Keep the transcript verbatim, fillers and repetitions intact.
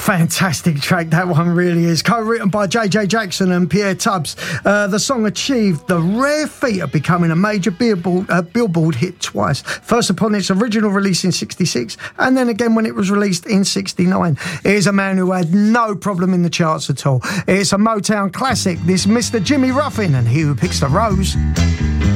fantastic track, that one really is. Co-written by J J Jackson and Pierre Tubbs. Uh, the song achieved the rare feat of becoming a major Billboard, uh, Billboard hit twice. First upon its original release in sixty-six, and then again when it was released in sixty-nine. Here's a man who had no problem in the charts at all. It's a Motown classic, this Mister Jimmy Ruffin and He Who Picks the Rose.